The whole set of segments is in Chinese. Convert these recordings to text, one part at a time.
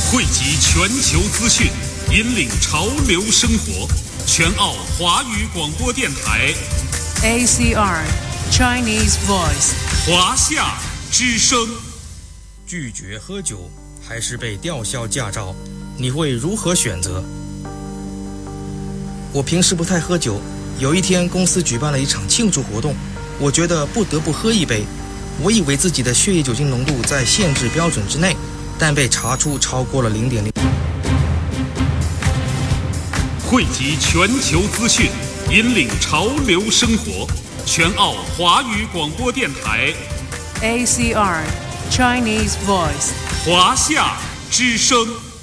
汇集全球资讯，引领潮流生活。全澳华语广播电台 ACR Chinese Voice 华夏之声。 拒绝喝酒还是被吊销驾照，你会如何选择？我平时不太喝酒，有一天公司举办了一场庆祝活动，我觉得不得不喝一杯。我以为自己的血液酒精浓度在限制标准之内，但被查出超过了0.0。 汇集全球资讯，引领潮流生活。全澳华语广播电台 ACR Chinese Voice 华夏之声。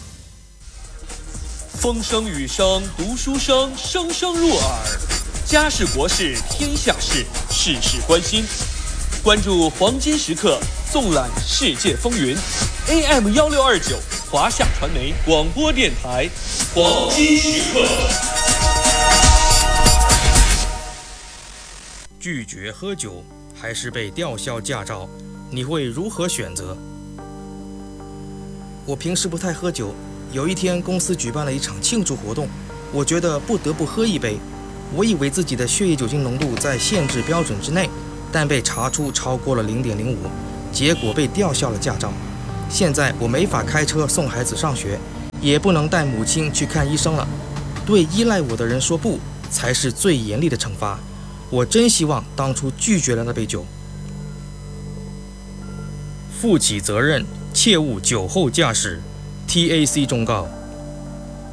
风声雨声读书声，声声入耳。家事国事天下事，事事关心。关注黄金时刻，纵览世界风云。AM1629华夏传媒广播电台，黄金时刻。 拒绝喝酒还是被吊销驾照，你会如何选择？我平时不太喝酒，有一天公司举办了一场庆祝活动，我觉得不得不喝一杯。我以为自己的血液酒精浓度在限制标准之内，但被查出超过了0.05，结果被吊销了驾照。现在我没法开车送孩子上学，也不能带母亲去看医生了。对依赖我的人说不，才是最严厉的惩罚。我真希望当初拒绝了那杯酒。负起责任，切勿酒后驾驶。TAC 忠告。